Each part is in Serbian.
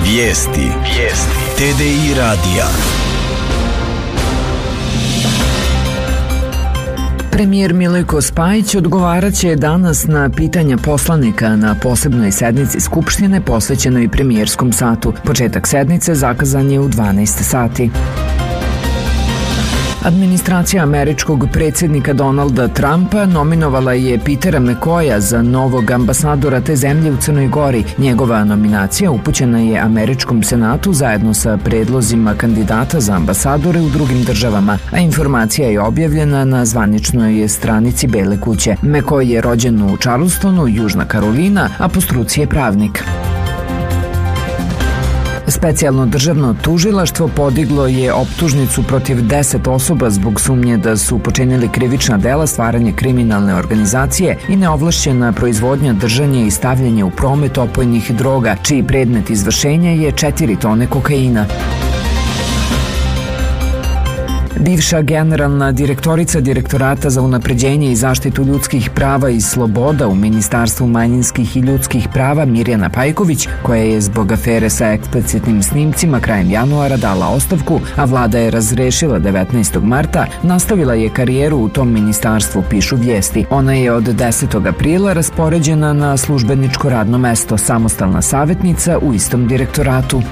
Vijesti. TDI radija. Premijer Milojko Spajić odgovaraće danas na pitanja poslanika na posebnoj sednici Skupštine posvećenoj premijerskom satu. Početak sednice zakazan je u 12 sati. Administracija američkog predsjednika Donalda Trumpa nominovala je Petera McCoya za novog ambasadora te zemlje u Crnoj Gori. Njegova nominacija upućena je američkom senatu zajedno sa predlozima kandidata za ambasadore u drugim državama, a informacija je objavljena na zvaničnoj stranici Bele kuće. McCoy je rođen u Charlestonu, Južna Karolina, a po struci je pravnik. Specijalno državno tužilaštvo podiglo je optužnicu protiv 10 osoba zbog sumnje da su počinili krivična dela stvaranje kriminalne organizacije i neovlašćena proizvodnja, držanje i stavljanje u promet opojnih droga, čiji predmet izvršenja je 4 tone kokaina. Bivša generalna direktorica Direktorata za unapređenje i zaštitu ljudskih prava i sloboda u Ministarstvu manjinskih i ljudskih prava Mirjana Pajković, koja je zbog afere sa eksplicitnim snimcima krajem januara dala ostavku, a vlada je razrešila 19. marta, nastavila je karijeru u tom ministarstvu, pišu Vijesti. Ona je od 10. aprila raspoređena na službeničko radno mesto, samostalna savjetnica u istom direktoratu.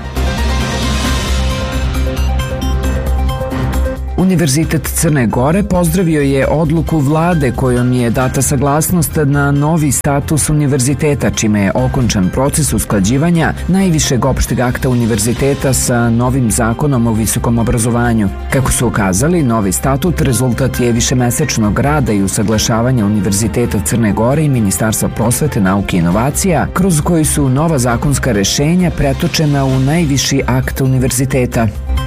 Univerzitet Crne Gore pozdravio je odluku vlade kojom je data saglasnost na novi status univerziteta, čime je okončan proces usklađivanja najvišeg opšteg akta univerziteta sa novim zakonom o visokom obrazovanju. Kako su ukazali, novi statut rezultat je višemesečnog rada i usaglašavanja Univerziteta Crne Gore i Ministarstva prosvete, nauke i inovacija, kroz koji su nova zakonska rešenja pretočena u najviši akt univerziteta.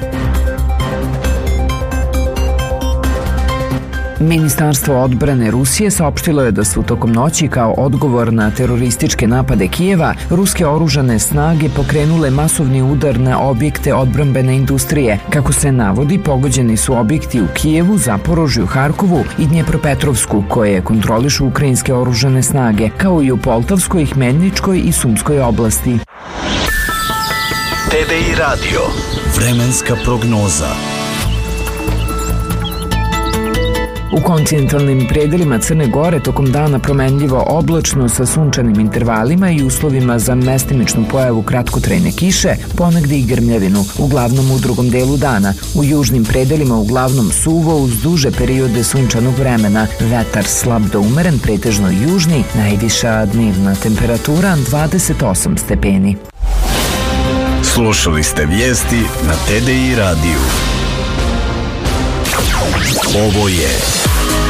Ministarstvo odbrane Rusije saopštilo je da su tokom noći kao odgovor na terorističke napade Kijeva ruske oružane snage pokrenule masovni udar na objekte odbrambene industrije. Kako se navodi, pogođeni su objekti u Kijevu, Zaporožju, Harkovu i Dnjepropetrovsku, koje kontrolišu ukrajinske oružane snage, kao i u Poltavskoj, Hmelničkoj i Sumskoj oblasti. TDI radio. Vremenska prognoza. U kontinentalnim predelima Crne Gore tokom dana promenljivo oblačno sa sunčanim intervalima i uslovima za mestimičnu pojavu kratkotrajne kiše, ponegde i grmljavinu, uglavnom u drugom delu dana. U južnim predelima uglavnom suvo uz duže periode sunčanog vremena, vetar slab do umeren, pretežno južni, najviša dnevna temperatura 28 stepeni. Slušali ste vijesti na TDI radiju. Ovo je